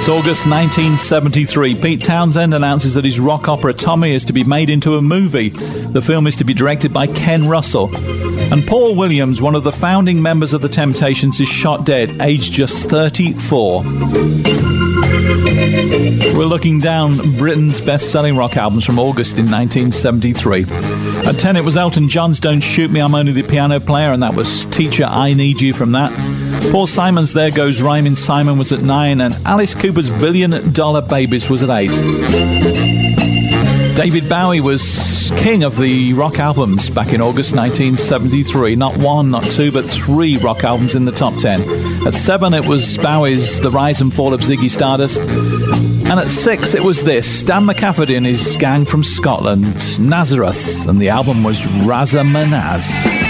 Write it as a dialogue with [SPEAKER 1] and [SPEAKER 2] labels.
[SPEAKER 1] It's August 1973. Pete Townsend announces that his rock opera Tommy is to be made into a movie. The film is to be directed by Ken Russell. And Paul Williams, one of the founding members of the Temptations, is shot dead, aged just 34. We're looking down Britain's best-selling rock albums from August in 1973. At 10, it was Elton John's Don't Shoot Me, I'm Only the Piano Player, and that was Teacher, I Need You from that. Paul Simon's There Goes Rhyming Simon was at 9, and Alice Cooper's $1 Billion Babies was at 8. David Bowie was king of the rock albums back in August 1973. Not one, not two, but 3 rock albums in the top 10. At 7, it was Bowie's The Rise and Fall of Ziggy Stardust. And at 6, it was this, Dan McCafferty and his gang from Scotland, Nazareth, and the album was Razamanaz.